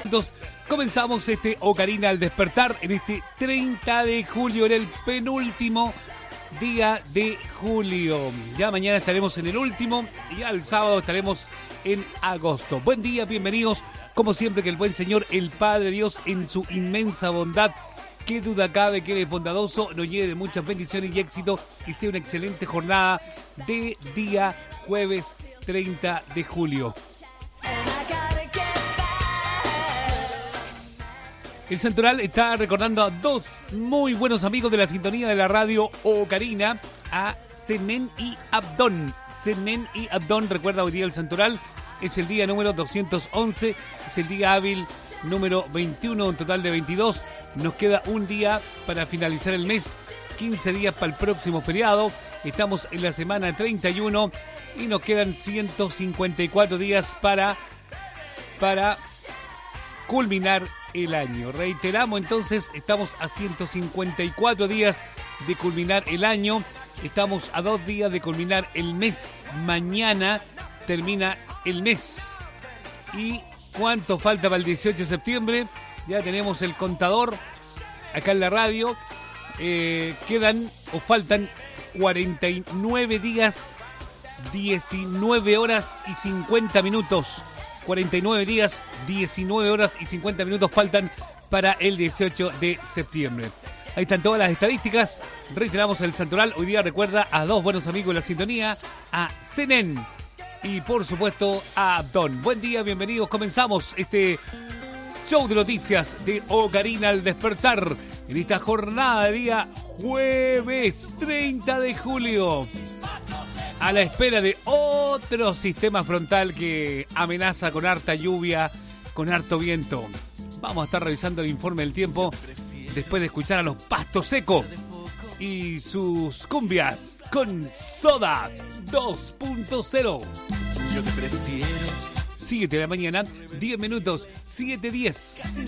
Comenzamos este Ocarina al despertar en este 30 de julio, en el penúltimo día de julio. Ya mañana estaremos en el último y ya el sábado estaremos en agosto. Buen día, bienvenidos. Como siempre, que el buen Señor, el Padre Dios, en su inmensa bondad, qué duda cabe que Él es bondadoso, nos lleve de muchas bendiciones y éxito y sea una excelente jornada de día jueves 30 de julio. El Santoral está recordando a dos muy buenos amigos de la sintonía de la radio Ocarina, a Zenén y Abdón. Zenén y Abdón, recuerda hoy día el Santoral, es el día número 211, es el día hábil número 21, un total de 22. Nos queda un día para finalizar el mes, 15 días para el próximo feriado. Estamos en la semana 31 y nos quedan 154 días para culminar el año. Reiteramos entonces, estamos a 154 días de culminar el año. Estamos a 2 días de culminar el mes. Mañana termina el mes. ¿Y cuánto falta para el 18 de septiembre? Ya tenemos el contador acá en la radio. Faltan 49 días, 19 horas y 50 minutos. 49 días, 19 horas y 50 minutos faltan para el 18 de septiembre. Ahí están todas las estadísticas. Reiteramos el Santoral. Hoy día recuerda a dos buenos amigos de la sintonía, a Zenén y por supuesto a Abdón. Buen día, bienvenidos. Comenzamos este show de noticias de Ocarina al despertar en esta jornada de día jueves 30 de julio. A la espera de otro sistema frontal que amenaza con harta lluvia, con harto viento. Vamos a estar revisando el informe del tiempo después de escuchar a los Pasto Seco y sus cumbias con Soda 2.0. Yo te prefiero. 7 de la mañana, 10 minutos, 7:10.